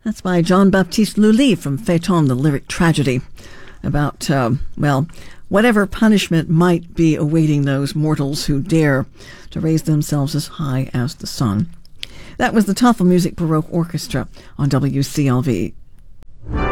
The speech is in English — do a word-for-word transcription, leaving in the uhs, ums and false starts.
That's by Jean-Baptiste Lully from Phaeton, the lyric tragedy, about, uh, well, whatever punishment might be awaiting those mortals who dare to raise themselves as high as the sun. That was the Tafelmusik Baroque Orchestra on W C L V.